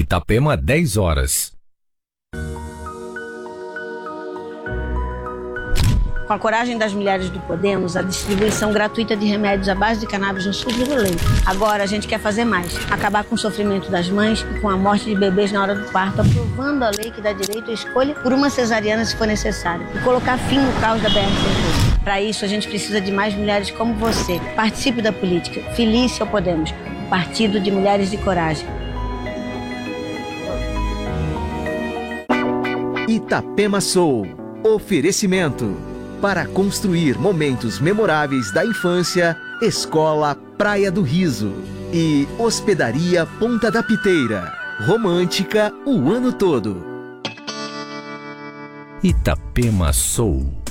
Itapema, 10 horas. Com a coragem das mulheres do Podemos, a distribuição gratuita de remédios à base de cannabis no SUS virou lei. Agora a gente quer fazer mais, acabar com o sofrimento das mães e com a morte de bebês na hora do parto, aprovando a lei que dá direito à escolha por uma cesariana se for necessário e colocar fim no caos da BR-102. Para isso a gente precisa de mais mulheres como você. Participe da política. Filie-se ao Podemos, Partido de Mulheres de Coragem. Itapema Soul. Oferecimento. Para construir momentos memoráveis da infância, Escola Praia do Riso e Hospedaria Ponta da Piteira. Romântica o ano todo. Itapema Soul.